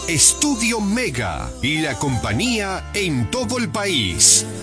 Estudio Mega y la compañía en todo el país.